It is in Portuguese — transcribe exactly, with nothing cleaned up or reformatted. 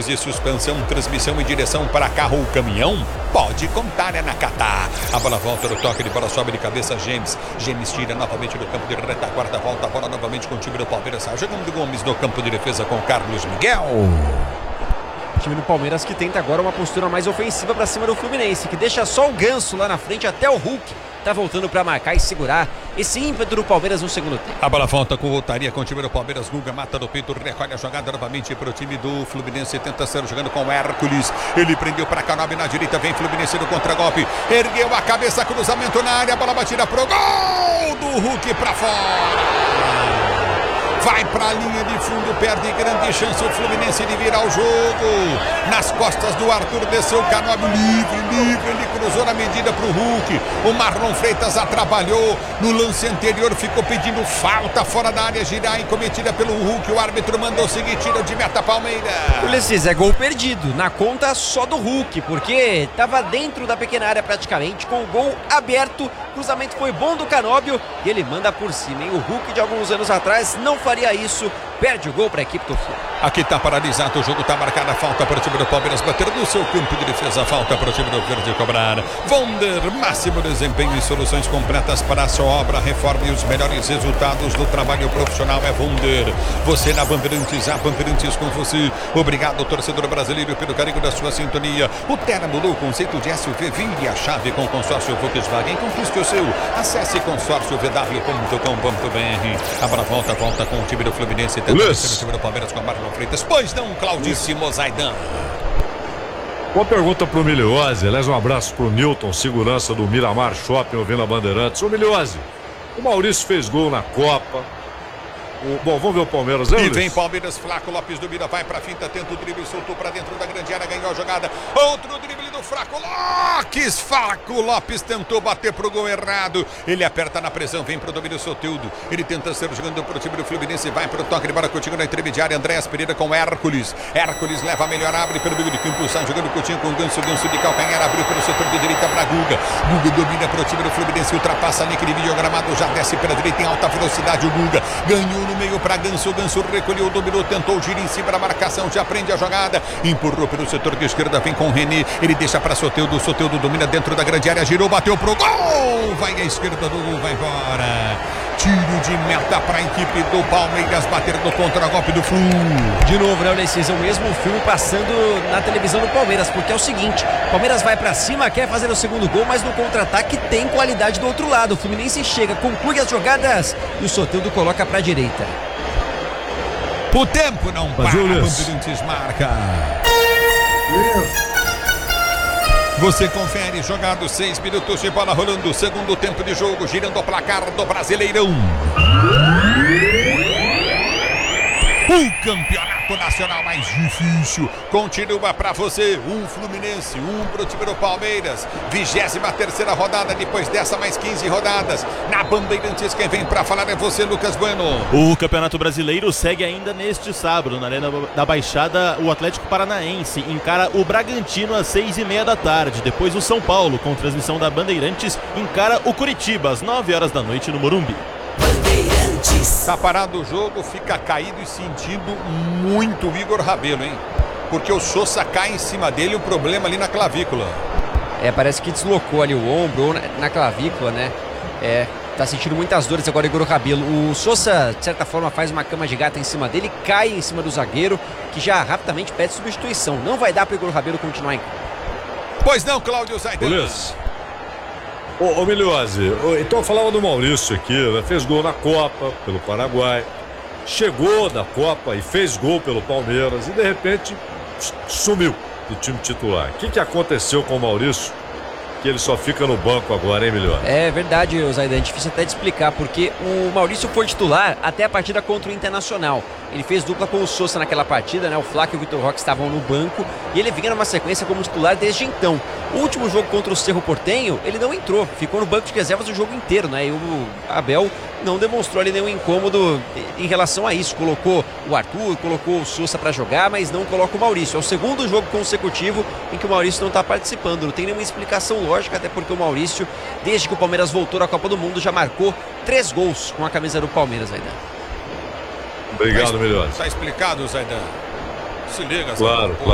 freio e suspensão, transmissão e direção para carro ou caminhão? Pode contar, é na Catar. A bola volta no toque de bola, sobe de cabeça, James. James tira novamente do campo de retaguarda, volta a bola novamente com o time do Palmeiras. Jogando Gomes no campo de defesa com Carlos Miguel. O time do Palmeiras que tenta agora uma postura mais ofensiva para cima do Fluminense, que deixa só o Ganso lá na frente, até o Hulk tá voltando para marcar e segurar esse ímpeto do Palmeiras no segundo tempo. A bola volta com voltaria com o time do Palmeiras. Guga mata do peito, recolhe a jogada novamente para o time do Fluminense. Tenta ser jogando com o Hércules. Ele prendeu para Canobi na direita. Vem Fluminense no contragolpe. Ergueu a cabeça, cruzamento na área. A bola batida pro gol do Hulk para fora. Vai para a linha de fundo, perde grande chance o Fluminense de virar o jogo. Nas costas do Arthur desceu o Canobi livre, livre. Ele cruzou na medida para o Hulk. O Marlon Freitas atrapalhou. No lance anterior ficou pedindo falta fora da área, girar e cometida pelo Hulk. O árbitro mandou seguir, tiro de meta Palmeiras. Ulisses, é gol perdido, na conta só do Hulk, porque estava dentro da pequena área praticamente, com o gol aberto. O cruzamento foi bom do Canóbio e ele manda por cima, hein? O Hulk de alguns anos atrás não faria isso, perde o gol para a equipe do Flu. Aqui está paralisado o jogo, está marcada a falta para o time do Palmeiras bater no seu campo de defesa, falta para o time do Verde cobrar. Vonder, máximo desempenho e soluções completas para a sua obra, reforma e os melhores resultados do trabalho profissional é Vonder. Você na Bandeirantes, a Bandeirantes com você. Obrigado, torcedor brasileiro, pelo carinho da sua sintonia. O Terra mudou o conceito de S U V, vinde a chave com consórcio Volkswagen, conquiste o seu. Acesse consórcio v w ponto com ponto b r. A bola volta, volta com o time do Fluminense, tenta vencer o time do Palmeiras com a Marlon Freitas. Pois não, Claudíssimo Zaidan. Boa pergunta pro Miliose. Aliás, um abraço pro Newton, segurança do Miramar Shopping, ouvindo a Bandeirantes. Ô Miliose, o Maurício fez gol na Copa. O... Bom, vamos ver o Palmeiras. E vem Palmeiras, Flaco Lopes do Mira, vai pra finta, tenta o drible, soltou pra dentro da grande área, ganhou a jogada. Outro drible do Flaco Lopes. Flaco Lopes tentou bater pro gol errado. Ele aperta na pressão, vem pro domínio Soteldo. Ele tenta ser jogando pro time do Fluminense, vai pro toque de bola, continua na intermediária. Andréas Pereira com Hércules. Hércules leva a melhor, abre pelo meio de campo, sai jogando Coutinho com o Ganso, Ganso de calcanhar, abriu pelo setor de direita pra Guga. Guga domina pro time do Fluminense, ultrapassa ali aquele videogramado, já desce pela direita em alta velocidade. O Guga ganhou no meio para Ganso, Ganso recolheu, dominou, tentou, gira em cima da marcação, já prende a jogada, empurrou pelo setor de esquerda, vem com o René, ele deixa para Soteldo, Soteldo domina dentro da grande área, girou, bateu pro gol, vai à esquerda do gol, vai embora. Tiro de meta para a equipe do Palmeiras bater no contra-golpe do Flu. De novo, né, Ulisses? É o mesmo filme passando na televisão do Palmeiras, porque é o seguinte, o Palmeiras vai para cima, quer fazer o segundo gol, mas no contra-ataque tem qualidade do outro lado. O Fluminense chega, conclui as jogadas e o Soteldo coloca para a direita. O tempo não para, Bandeirantes marca. Você confere, jogado seis minutos de bola rolando, segundo tempo de jogo, girando o placar do Brasileirão. O campeonato nacional mais difícil continua para você. Um Fluminense, um pro time do Palmeiras. vigésima terceira rodada, depois dessa mais quinze rodadas. Na Bandeirantes, quem vem para falar é você, Lucas Bueno. O Campeonato Brasileiro segue ainda neste sábado. Na Arena da Baixada, o Atlético Paranaense encara o Bragantino às seis e meia da tarde. Depois o São Paulo, com transmissão da Bandeirantes, encara o Curitiba às nove horas da noite no Morumbi. Tá parado o jogo, fica caído e sentindo muito o Igor Rabelo, hein? Porque o Sousa cai em cima dele, o problema ali na clavícula. É, parece que deslocou ali o ombro ou na, na clavícula, né? É, tá sentindo muitas dores agora, Igor Rabelo. O Sousa, de certa forma, faz uma cama de gato em cima dele, cai em cima do zagueiro, que já rapidamente pede substituição. Não vai dar pro Igor Rabelo continuar em campo. Pois não, Cláudio Zaidan. Ô, ô Miliose, então eu falava do Maurício aqui, né? Fez gol na Copa pelo Paraguai, chegou da Copa e fez gol pelo Palmeiras e de repente sumiu do time titular. O que, que aconteceu com o Maurício? Que ele só fica no banco agora, hein, Miliose? É verdade, Zaidan, é difícil até de explicar, porque o Maurício foi titular até a partida contra o Internacional. Ele fez dupla com o Sousa naquela partida, né? O Flaco e o Vitor Roque estavam no banco e ele vinha numa sequência como titular desde então. O último jogo contra o Cerro Porteño, ele não entrou, ficou no banco de reservas o jogo inteiro, né? E o Abel não demonstrou ali nenhum incômodo em relação a isso. Colocou o Arthur, colocou o Sousa para jogar, mas não coloca o Maurício. É o segundo jogo consecutivo em que o Maurício não está participando. Não tem nenhuma explicação lógica, até porque o Maurício, desde que o Palmeiras voltou da Copa do Mundo, já marcou três gols com a camisa do Palmeiras ainda. Obrigado, melhor. Está explicado, Zaidan. Se liga, claro, Zaidan. claro.